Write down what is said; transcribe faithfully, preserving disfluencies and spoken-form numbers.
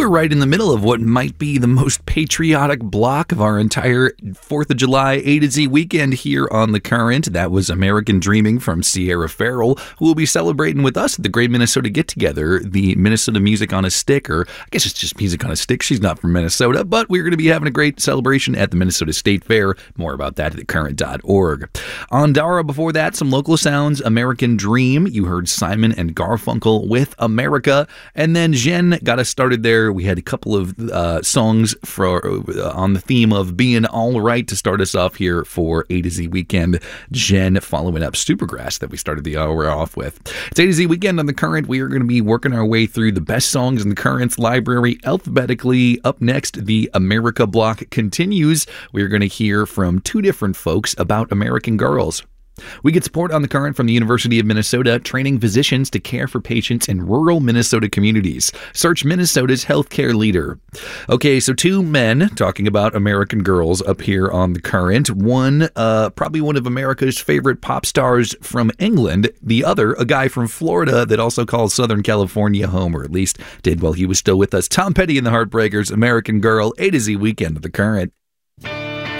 we're right in the middle of what might be the most patriotic block of our entire fourth of July A to Z weekend here on The Current. That was American Dreaming from Sierra Farrell, who will be celebrating with us at the Great Minnesota Get-Together, the Minnesota Music on a Stick, or I guess it's just Music on a Stick. She's not from Minnesota, but we're going to be having a great celebration at the Minnesota State Fair. More about that at the current dot org. On Dara, before that, some local sounds. American Dream. You heard Simon and Garfunkel with America. And then Jen got us started there. We had a couple of uh, songs for uh, on the theme of being all right to start us off here for A to Z Weekend. Jen following up Supergrass that we started the hour off with. It's A to Z Weekend on The Current. We are going to be working our way through the best songs in the Current's library alphabetically. Up next, the America block continues. We're going to hear from two different folks about American Girls. We get support on The Current from the University of Minnesota, training physicians to care for patients in rural Minnesota communities. Search Minnesota's healthcare leader. Okay, so two men talking about American Girls up here on The Current. One, uh, probably one of America's favorite pop stars from England. The other, a guy from Florida that also calls Southern California home, or at least did while he was still with us. Tom Petty and the Heartbreakers, American Girl, A to Z Weekend of The Current.